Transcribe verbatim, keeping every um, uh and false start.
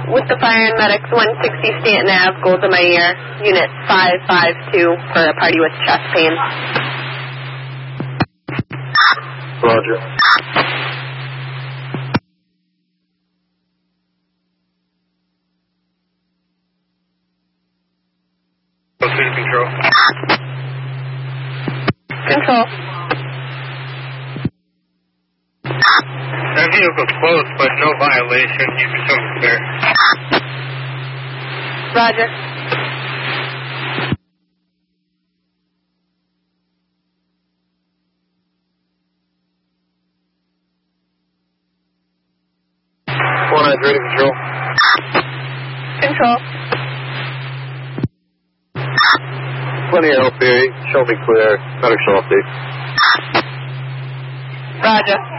with the fire and medics, one sixty Stanton Avenue, Golda Meir, unit five five two for a party with chest pain. Roger. City Control. Control. That vehicle's close, but no violation. You can show me there. Roger. One eyes ready, Control. Control. Plenty of help here. Show me clear. Medical update. Roger.